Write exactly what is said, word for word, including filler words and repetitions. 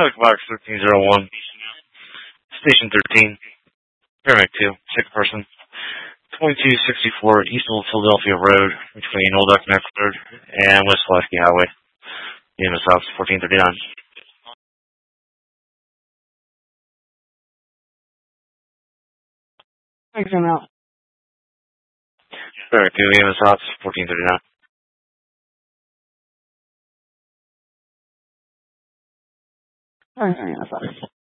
Box thirteen oh one. Station thirteen. Paramedic two. Sick person. twenty-two sixty-four East Old Philadelphia Road between Old Duck Neck Road and West Pulaski Highway. E M S Ops fourteen thirty-nine. Thanks, I'm out. Paramedic two. E M S Ops fourteen thirty-nine. Thanks, I'm out.